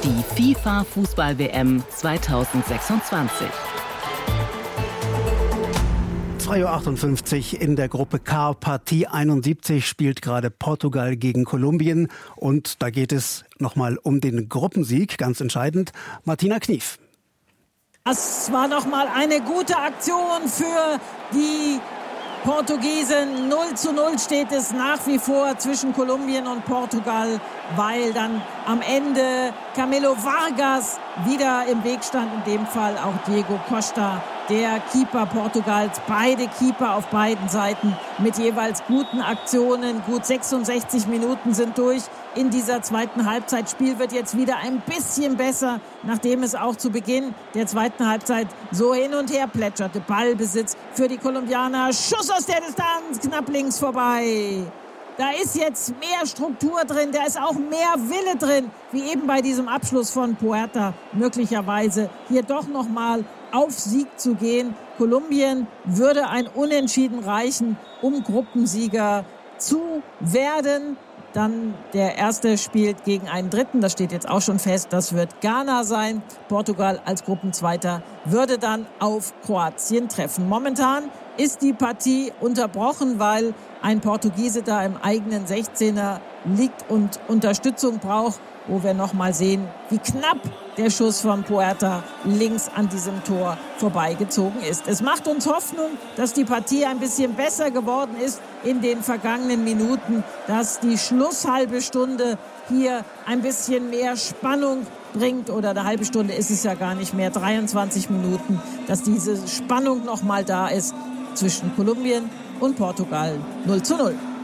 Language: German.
die FIFA-Fußball-WM 2026. 2:58 Uhr in der Gruppe K, Partie 71, spielt gerade Portugal gegen Kolumbien. Und da geht es nochmal um den Gruppensieg, ganz entscheidend. Martina Knief. Das war nochmal eine gute Aktion für die Portugiesen. 0:0 steht es nach wie vor zwischen Kolumbien und Portugal, weil dann am Ende Camilo Vargas wieder im Weg stand, in dem Fall auch Diego Costa, der Keeper Portugals. Beide Keeper auf beiden Seiten mit jeweils guten Aktionen. Gut 66 Minuten sind durch in dieser zweiten Halbzeit. Spiel wird jetzt wieder ein bisschen besser, nachdem es auch zu Beginn der zweiten Halbzeit so hin und her plätscherte. Ballbesitz für die Kolumbianer. Schuss aus der Distanz, knapp links vorbei. Da ist jetzt mehr Struktur drin, da ist auch mehr Wille drin, wie eben bei diesem Abschluss von Puerta. Möglicherweise hier doch nochmal auf Sieg zu gehen. Kolumbien würde ein Unentschieden reichen, um Gruppensieger zu werden. Dann der erste spielt gegen einen Dritten, das steht jetzt auch schon fest, das wird Ghana sein. Portugal als Gruppenzweiter würde dann auf Kroatien treffen. Momentan ist die Partie unterbrochen, weil ein Portugiese da im eigenen 16er liegt und Unterstützung braucht, wo wir nochmal sehen, wie knapp der Schuss von Puerta links an diesem Tor vorbeigezogen ist. Es macht uns Hoffnung, dass die Partie ein bisschen besser geworden ist in den vergangenen Minuten, dass die Schlusshalbe Stunde hier ein bisschen mehr Spannung bringt, oder eine halbe Stunde ist es ja gar nicht mehr, 23 Minuten, dass diese Spannung nochmal da ist zwischen Kolumbien und Portugal. 0:0.